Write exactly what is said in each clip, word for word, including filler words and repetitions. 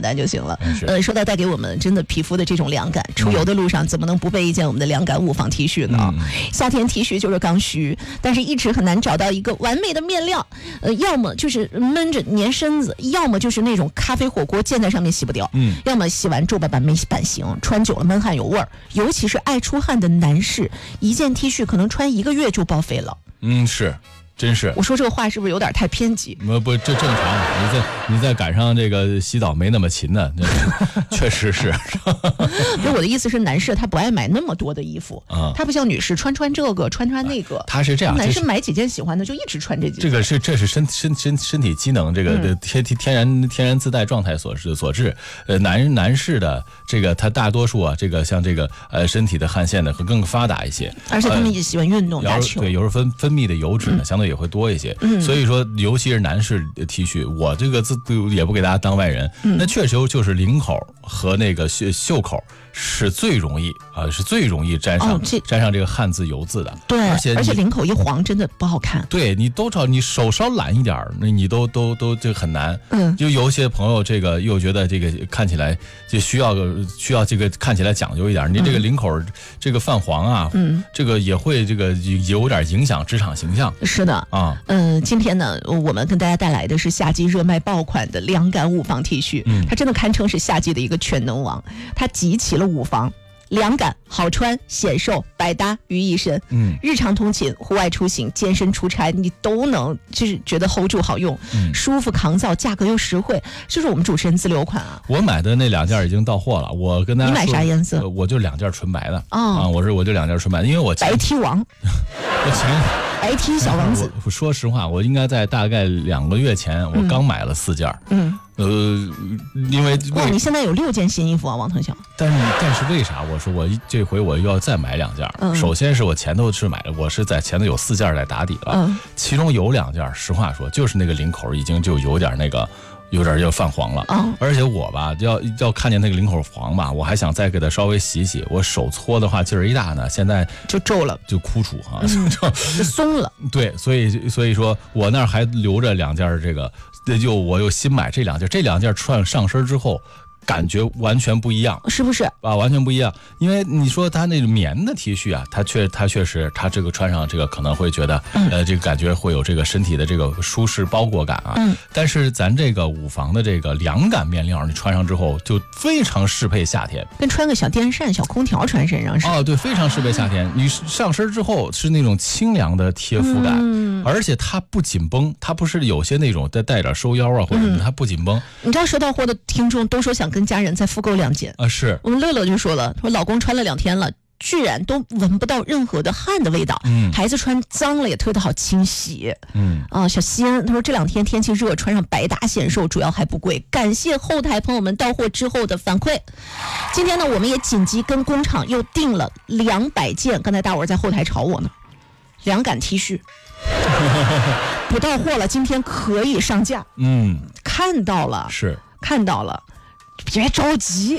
榜单就行了。呃，说到带给我们真的皮肤的这种凉感，出游的路上怎么能不备一件我们的凉感五防 T 恤呢？嗯、夏天 T 恤就是刚需，但是一直很难找到一个完美的面料，呃，要么就是闷着粘身子，要么就是那种咖啡火锅溅在上面洗不掉，嗯，要么洗完皱巴巴没版型，穿久了闷汗有味儿，尤其是爱出汗的男士，一件 T 恤可能穿一个月就报废了。 嗯，是。真是， 我说这个话是不是有点太偏激？ 不不，这正常。你再你再赶上这个洗澡没那么勤的，确实是。 不是我的意思是，男士他不爱买那么多的衣服，嗯、他不像女士穿穿这个穿穿那个。 他是这样， 男士买几件喜欢的就一直穿这几件。 这个是这是身身身身体机能这个嗯、 天天然天然自带状态所致所致。呃，男男士的这个他大多数啊，这个像这个呃身体的汗腺呢会更发达一些， 而且他们也喜欢运动、打球， 对，有时候分分泌的油脂呢、嗯、相对也会多一些。嗯、所以说，尤其是男士的 T 恤，我这个字也不给大家当外人，嗯、那确实就是领口和那个袖袖口是最容易啊、呃，是最容易沾上、哦、沾上这个汗渍油渍的。 对， 而且而且领口一黄真的不好看。 对，你都找你手稍懒一点，那你都都都这个很难。嗯，就有一些朋友这个又觉得这个看起来就需要需要这个看起来讲究一点，你这个领口、嗯、这个泛黄啊，嗯，这个也会这个有点影响职场形象。 是的啊，嗯、呃，今天呢，我们跟大家带来的是夏季热卖爆款的凉感五防 T 恤，嗯，它真的堪称是夏季的一个全能王，它集齐了五防。凉感、好穿、显瘦、百搭于一身。嗯，日常通勤、户外出行、健身出差，你都能就是觉得 hold 住好用，嗯、舒服抗造，价格又实惠，这是我们主持人自留款啊。 我买的那两件已经到货了，我跟大家说， 你买啥颜色？ 我就两件纯白的。哦、啊，我是我就两件纯白的，因为我白 T 王， 我前白 T 小王子。 我说实话，我应该在大概两个月前，我刚买了四件。嗯。呃，因为哇，你现在有六件新衣服啊，王腾晓。 但是但是为啥我说我这回我又要再买两件？嗯、首先是我前头是买的，我是在前头有四件在打底了，嗯、其中有两件，实话说就是那个领口已经就有点那个。有点要泛黄了，哦、而且我吧要要看见那个领口黄吧，我还想再给它稍微洗洗。我手搓的话劲儿一大呢，现在就皱了， 就枯楚哈， 嗯、就松了。 对，所以所以说我那儿还留着两件这个，就我又新买这两件，这两件穿上身之后。感觉完全不一样， 是不是啊？完全不一样，因为你说它那种棉的 T 恤啊，它确它确实，它这个穿上这个可能会觉得，嗯、呃，这个感觉会有这个身体的这个舒适包裹感啊。嗯。但是咱这个五防的这个凉感面料，你穿上之后就非常适配夏天， 跟穿个小电扇、小空调穿身上是。 哦，对，非常适配夏天。你上身之后是那种清凉的贴肤感，嗯、而且它不紧绷，它不是有些那种带带点收腰啊或者什么，它不紧绷。 你知道收到货的听众都说想跟家人再复购两件啊，是我们乐乐就说了，说老公穿了两天了，居然都闻不到任何的汗的味道，嗯，孩子穿脏了也特别的好清洗，嗯啊，小西安他说这两天天气热，穿上百搭显瘦，主要还不贵，感谢后台朋友们到货之后的反馈。今天呢，我们也紧急跟工厂又订了两百件，刚才大伙在后台吵我呢，凉感 T 恤。不到货了，今天可以上架。嗯，看到了， 是看到了。别着急，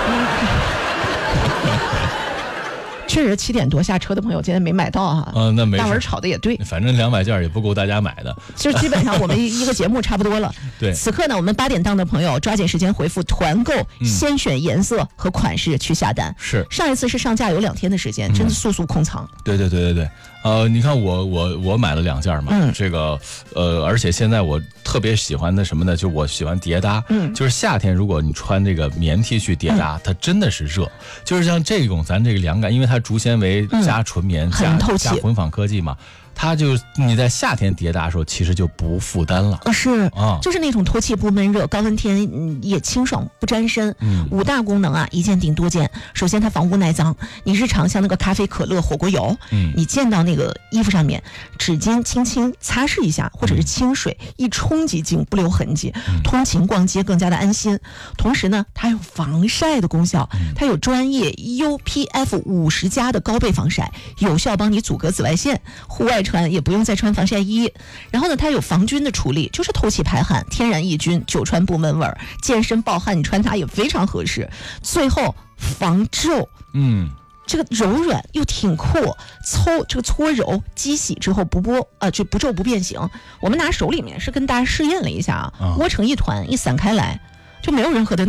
确实七点多下车的朋友今天没买到哈。 嗯、呃，那没事。 大文吵的也对， 反正两百件也不够大家买的。 就基本上我们一个节目差不多了。 对， 此刻呢，我们八点档的朋友抓紧时间回复团购，嗯、先选颜色和款式去下单。 是， 上一次是上架有两天的时间，真的速速空藏。 嗯、对对对对对。呃，你看我我我买了两件嘛，嗯、这个呃，而且现在我特别喜欢的什么呢？就我喜欢叠搭，嗯，就是夏天如果你穿这个棉 T 恤叠搭，嗯、它真的是热，就是像这种咱这个凉感，因为它竹纤维加纯棉、嗯、加加混纺科技嘛。它就你在夏天叠搭的时候，其实就不负担了。 是啊，就是那种透气不闷热，高温天也清爽不沾身。嗯，五大功能啊，一件顶多件。首先它防污耐脏，你日常像那个咖啡、可乐、火锅油，嗯，你溅到那个衣服上面，纸巾轻轻擦拭一下，或者是清水、嗯、一冲即净，不留痕迹。嗯、通勤逛街更加的安心。同时呢，它有防晒的功效，嗯、它有专业 U P F 五十加的高倍防晒，有效帮你阻隔紫外线，户外穿也不用再穿防晒衣。然后呢，它有防菌的处理，就是透气排汗，天然抑菌，久穿不闷味儿。健身暴汗你穿它也非常合适。最后防皱，嗯，这个柔软又挺阔，搓这个搓揉机洗之后不剥啊，就不皱不变形。我们拿手里面是跟大家试验了一下啊，窝成一团一散开来，就没有任何的